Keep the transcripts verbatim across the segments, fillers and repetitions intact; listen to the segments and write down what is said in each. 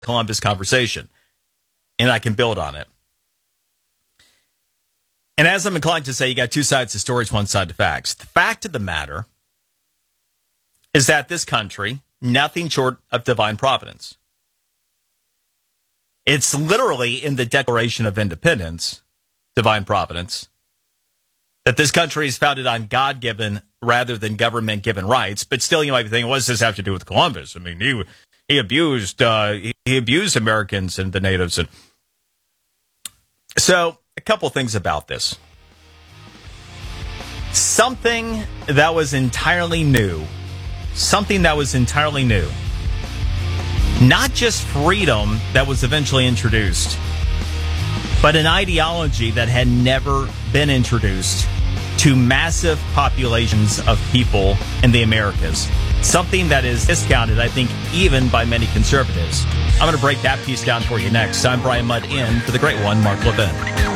Columbus conversation, and I can build on it. And as I'm inclined to say, you got two sides to stories, one side to facts. The fact of the matter is that this country, nothing short of divine providence. It's literally in the Declaration of Independence, divine providence, that this country is founded on God-given rather than government-given rights. But still, you might be thinking, what does this have to do with Columbus? I mean, he he abused uh, he, he abused Americans and the natives. And so, a couple things about this. Something that was entirely new. Something that was entirely new. Not just freedom that was eventually introduced, but an ideology that had never been introduced to massive populations of people in the Americas. Something that is discounted, I think, even by many conservatives. I'm going to break that piece down for you next. I'm Brian Mudd in for the great one, Mark Levin.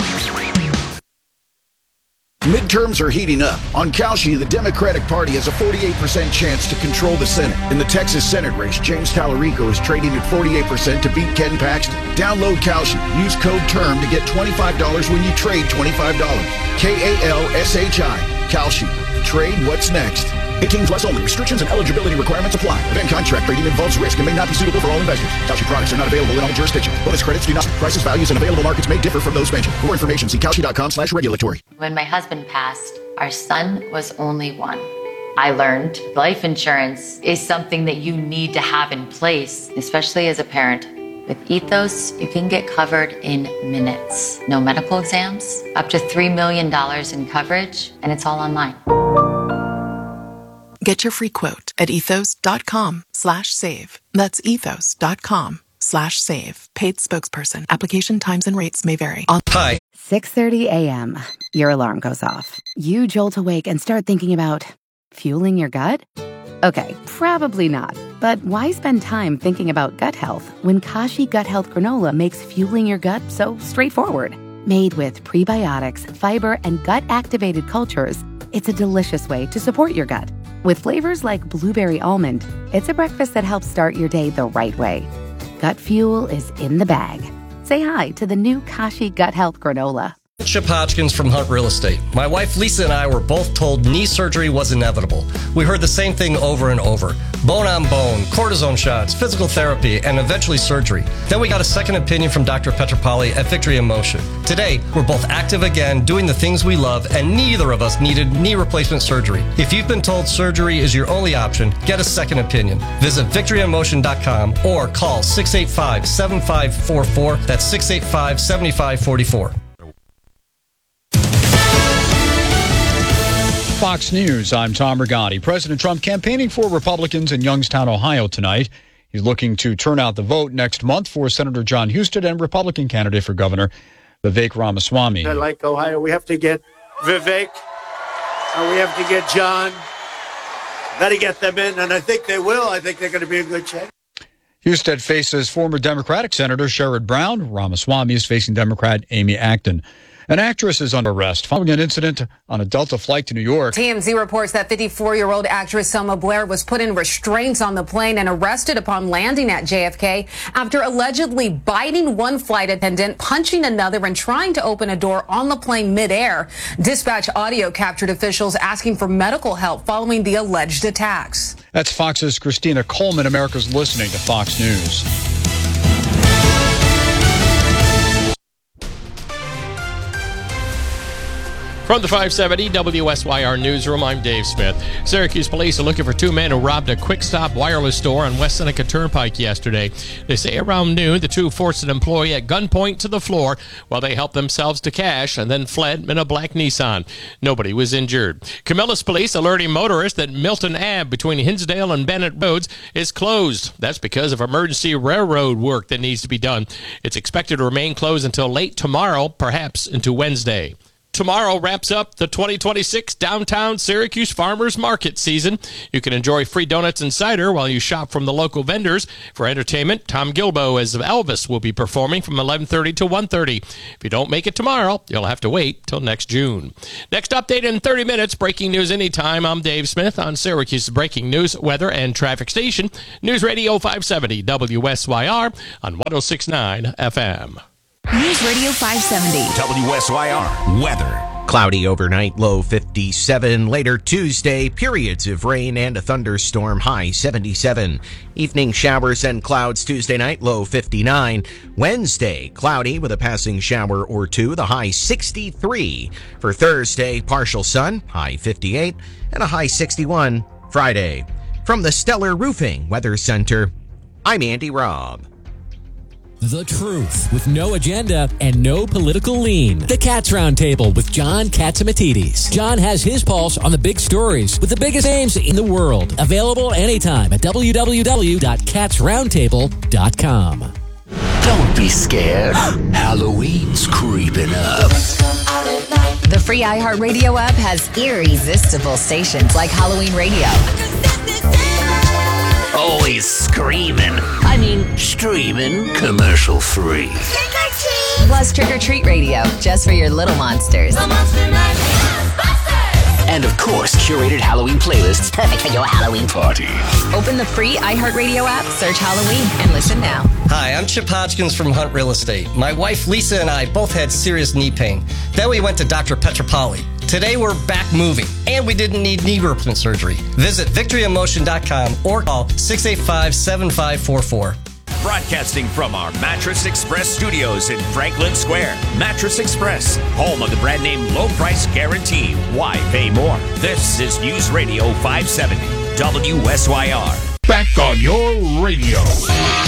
Midterms are heating up. On Kalshi, the Democratic Party has a forty-eight percent chance to control the Senate. In the Texas Senate race, James Tallarico is trading at forty-eight percent to beat Ken Paxton. Download Kalshi. Use code TERM to get twenty-five dollars when you trade twenty-five dollars. K A L S H I. Kalshi. Trade what's next. eighteen plus only. Restrictions and eligibility requirements apply. Event contract trading involves risk and may not be suitable for all investors. Kalshi products are not available in all jurisdictions. Bonus credits do not. Prices, values, and available markets may differ from those mentioned. For more information, see Kalshi.com slash regulatory. When my husband passed, our son was only one. I learned life insurance is something that you need to have in place, especially as a parent. With Ethos, you can get covered in minutes. No medical exams, up to three million dollars in coverage, and it's all online. Get your free quote at ethos.com slash save. That's ethos.com slash save. Paid spokesperson. Application times and rates may vary. Hi. six thirty a.m. Your alarm goes off. You jolt awake and start thinking about fueling your gut? Okay, probably not. But why spend time thinking about gut health when Kashi Gut Health Granola makes fueling your gut so straightforward? Made with prebiotics, fiber, and gut-activated cultures, it's a delicious way to support your gut. With flavors like blueberry almond, it's a breakfast that helps start your day the right way. Gut fuel is in the bag. Say hi to the new Kashi Gut Health Granola. Chip Hodgkins from Hunt Real Estate. My wife Lisa and I were both told knee surgery was inevitable. We heard the same thing over and over. Bone on bone, cortisone shots, physical therapy, and eventually surgery. Then we got a second opinion from Doctor Petropoli at Victory in Motion. Today, we're both active again, doing the things we love, and neither of us needed knee replacement surgery. If you've been told surgery is your only option, get a second opinion. Visit victory in motion dot com or call six eight five, seven five four four. That's six eight five, seven five four four. Fox News, I'm Tom Rigotti. President Trump campaigning for Republicans in Youngstown, Ohio tonight. He's looking to turn out the vote next month for Senator John Husted and Republican candidate for governor Vivek Ramaswamy. Like Ohio, we have to get Vivek, and we have to get John. Got to get them in, and I think they will. I think they're going to be a good chance. Husted faces former Democratic Senator Sherrod Brown. Ramaswamy is facing Democrat Amy Acton. An actress is under arrest following an incident on a Delta flight to New York. T M Z reports that fifty-four-year-old actress Selma Blair was put in restraints on the plane and arrested upon landing at J F K after allegedly biting one flight attendant, punching another, and trying to open a door on the plane midair. Dispatch audio captured officials asking for medical help following the alleged attacks. That's Fox's Christina Coleman. America's listening to Fox News. From the five seventy W S Y R Newsroom, I'm Dave Smith. Syracuse police are looking for two men who robbed a Quick Stop wireless store on West Seneca Turnpike yesterday. They say around noon, the two forced an employee at gunpoint to the floor while they helped themselves to cash and then fled in a black Nissan. Nobody was injured. Camillus police alerting motorists that Milton Avenue between Hinsdale and Bennett Roads is closed. That's because of emergency railroad work that needs to be done. It's expected to remain closed until late tomorrow, perhaps into Wednesday. tomorrow wraps up the twenty twenty-six Downtown Syracuse Farmers Market season. You can enjoy free donuts and cider while you shop from the local vendors. For entertainment, Tom Gilbo as Elvis will be performing from eleven thirty to one thirty. If you don't make it tomorrow, you'll have to wait till next June. Next update in thirty minutes, breaking news anytime. I'm Dave Smith on Syracuse's breaking news, weather, and traffic station, News Radio five seventy W S Y R on one oh six point nine F M. News Radio five seventy. W S Y R weather. Cloudy overnight, low fifty-seven. Later Tuesday, periods of rain and a thunderstorm, high seventy-seven. Evening showers and clouds Tuesday night, low fifty-nine. Wednesday, cloudy with a passing shower or two, the high sixty-three. For Thursday, partial sun, high fifty-eight, and a high sixty-one. Friday. From the Stellar Roofing Weather Center, I'm Andy Robb. The truth with no agenda and no political lean. The Cats Roundtable with John Catsimatidis. John has his pulse on the big stories with the biggest names in the world. Available anytime at w w w dot cats roundtable dot com. Don't be scared. Halloween's creeping up. The free iHeartRadio app has irresistible stations like Halloween Radio. Always screaming. I mean, streaming commercial free. Plus Trick or Treat Radio, just for your little monsters. And of course, curated Halloween playlists perfect for your Halloween party. Open the free iHeartRadio app, search Halloween, and listen now. Hi, I'm Chip Hodgkins from Hunt Real Estate. My wife Lisa and I both had serious knee pain. Then we went to Doctor Petropoli. Today we're back moving, and we didn't need knee replacement surgery. Visit victory in motion dot com or call six eight five, seven five four four. Broadcasting from our Mattress Express studios in Franklin Square. Mattress Express, home of the brand name low price guarantee. Why pay more? This is News Radio five seventy W S Y R. Back on your radio.